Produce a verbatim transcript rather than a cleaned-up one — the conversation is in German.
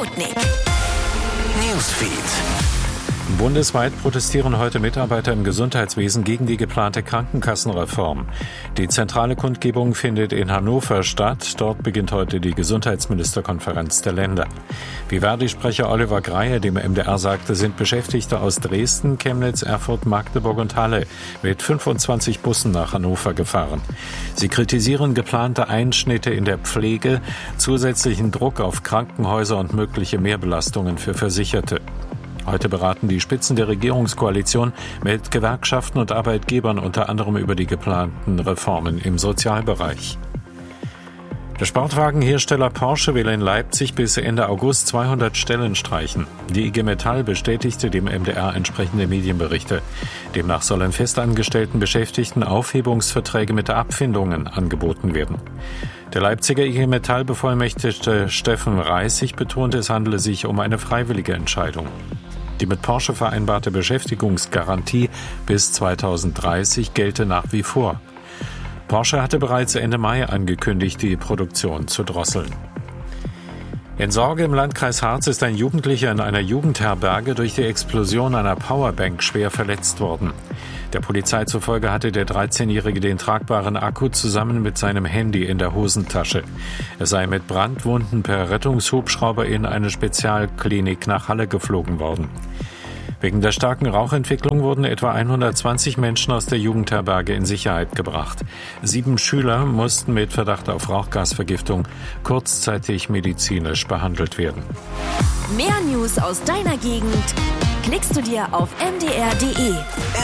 Sputnik Newsfeed. Bundesweit protestieren heute Mitarbeiter im Gesundheitswesen gegen die geplante Krankenkassenreform. Die zentrale Kundgebung findet in Hannover statt. Dort beginnt heute die Gesundheitsministerkonferenz der Länder. Wie Verdi-Sprecher Oliver Greier dem M D R sagte, sind Beschäftigte aus Dresden, Chemnitz, Erfurt, Magdeburg und Halle mit fünfundzwanzig Bussen nach Hannover gefahren. Sie kritisieren geplante Einschnitte in der Pflege, zusätzlichen Druck auf Krankenhäuser und mögliche Mehrbelastungen für Versicherte. Heute beraten die Spitzen der Regierungskoalition mit Gewerkschaften und Arbeitgebern unter anderem über die geplanten Reformen im Sozialbereich. Der Sportwagenhersteller Porsche will in Leipzig bis Ende August zweihundert Stellen streichen. Die I G Metall bestätigte dem M D R entsprechende Medienberichte. Demnach sollen festangestellten Beschäftigten Aufhebungsverträge mit Abfindungen angeboten werden. Der Leipziger I G Metall-Bevollmächtigte Steffen Reissig betonte, es handele sich um eine freiwillige Entscheidung. Die mit Porsche vereinbarte Beschäftigungsgarantie bis zweitausenddreißig gelte nach wie vor. Porsche hatte bereits Ende Mai angekündigt, die Produktion zu drosseln. In Sorge im Landkreis Harz ist ein Jugendlicher in einer Jugendherberge durch die Explosion einer Powerbank schwer verletzt worden. Der Polizei zufolge hatte der dreizehnjährige den tragbaren Akku zusammen mit seinem Handy in der Hosentasche. Er sei mit Brandwunden per Rettungshubschrauber in eine Spezialklinik nach Halle geflogen worden. Wegen der starken Rauchentwicklung wurden etwa hundertzwanzig Menschen aus der Jugendherberge in Sicherheit gebracht. Sieben Schüler mussten mit Verdacht auf Rauchgasvergiftung kurzzeitig medizinisch behandelt werden. Mehr News aus deiner Gegend klickst du dir auf m d r punkt d e.